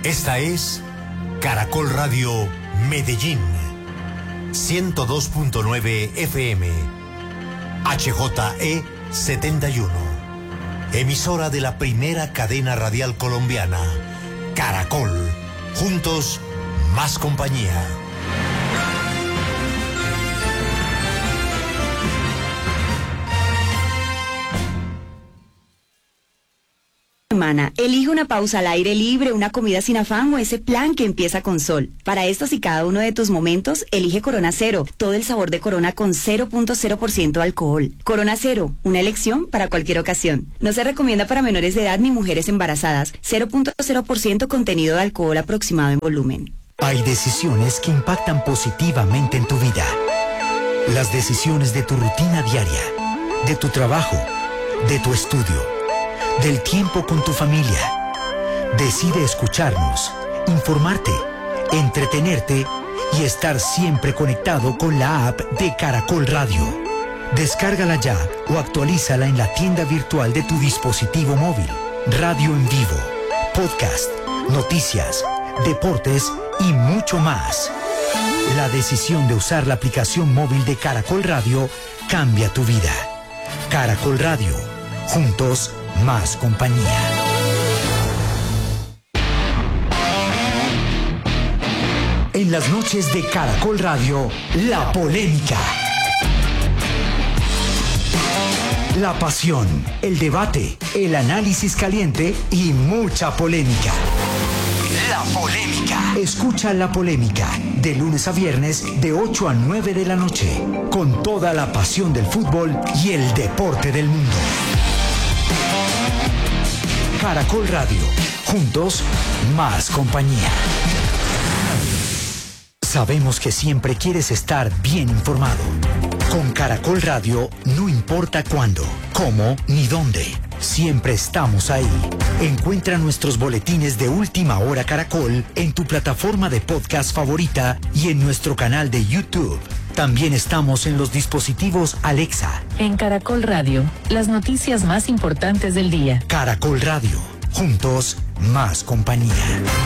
Esta es Caracol Radio Medellín, 102.9 FM, HJE 71, emisora de la primera cadena radial colombiana, Caracol, juntos, más compañía. Elige una pausa al aire libre, una comida sin afán o ese plan que empieza con sol. Para estos y cada uno de tus momentos, elige Corona Cero, todo el sabor de Corona con 0.0% de alcohol. Corona Cero, una elección para cualquier ocasión. No se recomienda para menores de edad ni mujeres embarazadas. 0.0% contenido de alcohol aproximado en volumen. Hay decisiones que impactan positivamente en tu vida. Las decisiones de tu rutina diaria, de tu trabajo, de tu estudio, del tiempo con tu familia. Decide escucharnos, informarte, entretenerte y estar siempre conectado con la app de Caracol Radio. Descárgala ya o actualízala en la tienda virtual de tu dispositivo móvil. Radio en vivo, podcast, noticias, deportes y mucho más. La decisión de usar la aplicación móvil de Caracol Radio cambia tu vida. Caracol Radio, juntos, más compañía. En las noches de Caracol Radio, la polémica. La pasión, el debate, el análisis caliente y mucha polémica. La polémica. Escucha La Polémica de lunes a viernes de 8 a 9 de la noche con toda la pasión del fútbol y el deporte del mundo. Caracol Radio, juntos, más compañía. Sabemos que siempre quieres estar bien informado. Con Caracol Radio, no importa cuándo, cómo ni dónde, siempre estamos ahí. Encuentra nuestros boletines de Última Hora Caracol en tu plataforma de podcast favorita y en nuestro canal de YouTube. También estamos en los dispositivos Alexa. En Caracol Radio, las noticias más importantes del día. Caracol Radio, juntos, más compañía.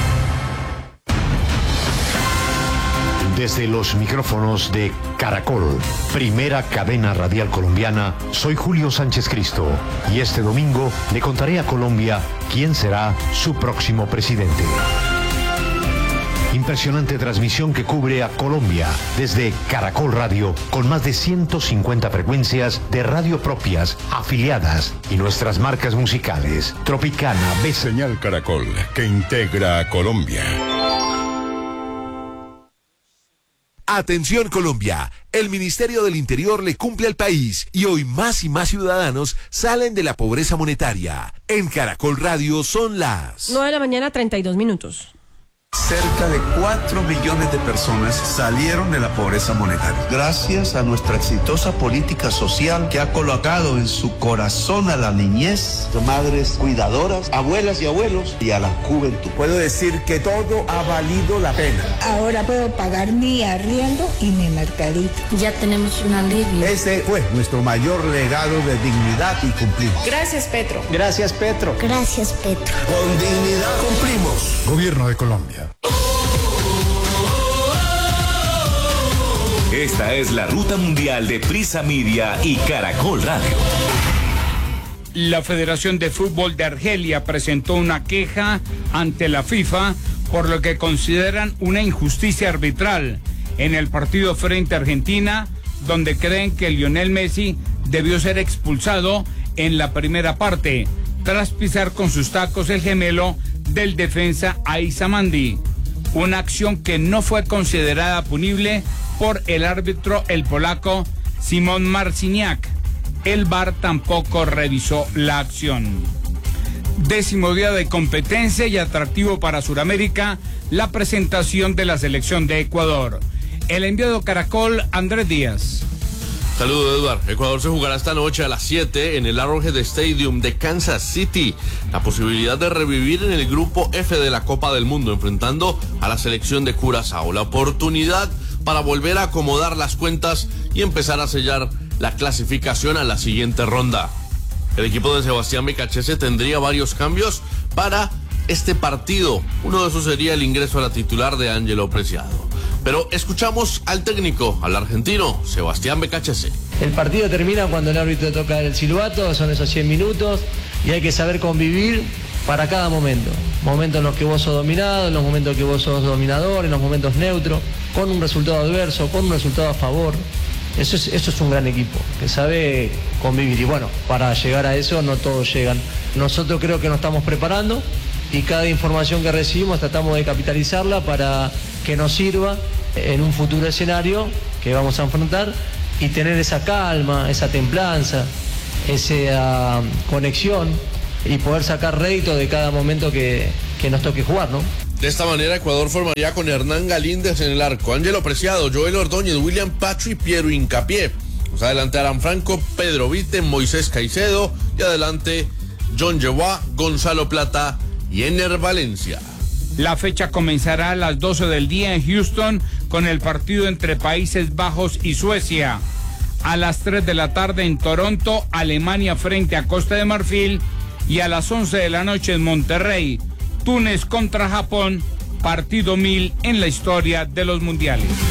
Desde los micrófonos de Caracol, primera cadena radial colombiana, soy Julio Sánchez Cristo y este domingo le contaré a Colombia quién será su próximo presidente. Impresionante transmisión que cubre a Colombia desde Caracol Radio con más de 150 frecuencias de radio propias, afiliadas y nuestras marcas musicales. Tropicana, B. Señal Caracol, que integra a Colombia. Atención Colombia, el Ministerio del Interior le cumple al país y hoy más y más ciudadanos salen de la pobreza monetaria. En Caracol Radio son las 9:32 a.m. Cerca de 4 millones de personas salieron de la pobreza monetaria. Gracias a nuestra exitosa política social que ha colocado en su corazón a la niñez, madres cuidadoras, abuelas y abuelos y a la juventud. Puedo decir que todo ha valido la pena. Ahora puedo pagar mi arriendo y mi mercadito. Ya tenemos un alivio. Ese fue nuestro mayor legado de dignidad y cumplimos. Gracias, Petro. Gracias, Petro. Gracias, Petro. Con dignidad cumplimos. Gobierno de Colombia. Esta es la ruta mundial de Prisa Media y Caracol Radio. La Federación de Fútbol de Argelia presentó una queja ante la FIFA por lo que consideran una injusticia arbitral en el partido frente a Argentina, donde creen que Lionel Messi debió ser expulsado en la primera parte, tras pisar con sus tacos el gemelo del defensa Aissa Mandi, una acción que no fue considerada punible por el árbitro, el polaco Simon Marciniak. El VAR tampoco revisó la acción. 10º día de competencia y atractivo para Sudamérica, la presentación de la selección de Ecuador. El enviado Caracol, Andrés Díaz. Saludos, Eduardo. Ecuador se jugará esta noche a las 7 en el Arrowhead Stadium de Kansas City. La posibilidad de revivir en el grupo F de la Copa del Mundo, enfrentando a la selección de Curazao. La oportunidad para volver a acomodar las cuentas y empezar a sellar la clasificación a la siguiente ronda. El equipo de Sebastián Becachese tendría varios cambios para este partido. Uno de esos sería el ingreso a la titular de Ángelo Preciado. Pero escuchamos al técnico, al argentino, Sebastián Becachese. El partido termina cuando el árbitro toca el silbato, son esos 100 minutos y hay que saber convivir para cada momento. Momentos en los que vos sos dominado, en los momentos en que vos sos dominador, en los momentos neutros, con un resultado adverso, con un resultado a favor. Eso es un gran equipo, que sabe convivir. Y bueno, para llegar a eso no todos llegan. Nosotros creo que nos estamos preparando y cada información que recibimos tratamos de capitalizarla para que nos sirva en un futuro escenario que vamos a enfrentar y tener esa calma, esa templanza, esa conexión y poder sacar rédito de cada momento que nos toque jugar, ¿no? De esta manera, Ecuador formaría con Hernán Galíndez en el arco, Ángelo Preciado, Joel Ordóñez, William Pacho y Piero Hincapié. Más adelante Alan Franco, Pedro Vite, Moisés Caicedo y adelante John Yeboah, Gonzalo Plata y Ener Valencia. La fecha comenzará a las 12 del día en Houston con el partido entre Países Bajos y Suecia. A las 3 de la tarde en Toronto, Alemania frente a Costa de Marfil. Y a las 11 de la noche en Monterrey, Túnez contra Japón, partido 1000 en la historia de los mundiales.